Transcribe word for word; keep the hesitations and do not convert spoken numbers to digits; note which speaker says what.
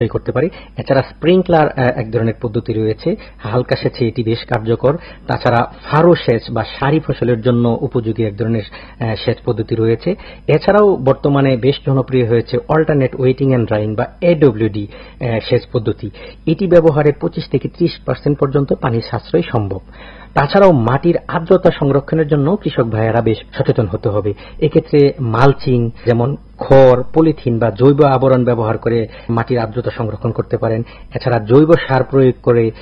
Speaker 1: করতে পারি। এছাড়া স্প্রিংকলার এক ধরনের পদ্ধতি রয়েছে, হালকা সেচে এটি বেশ কার্যকর। তাছাড়া ফারো সেচ বা সারি ফসলের জন্য উপযোগী এক ধরনের সেচ পদ্ধতি রয়েছে। এছাড়াও বর্তমানে বেশ জনপ্রিয় হয়েছে অল্টারনেট ওয়েটিং অ্যান্ড ড্রাইং বা এডব্লিউডি সেচ পদ্ধতি। এটি ব্যবহারে পঁচিশ থেকে ত্রিশ পার্সেন্ট পর্যন্ত পানির সাশ্রয় সম্ভব। তাছাড়াও মাটির আর্দ্রতা সংরক্ষণের জন্য কৃষক ভাইয়েরা বেশ সচেতন হতে হবে। এক্ষেত্রে মালচিং যেমন খড়, পলিথিন বা জৈব আবরণ ব্যবহার করে মাটির আর্দ্রতা সংরক্ষণ করতে পারেন। এছাড়া জৈব সার প্রয়োগ করে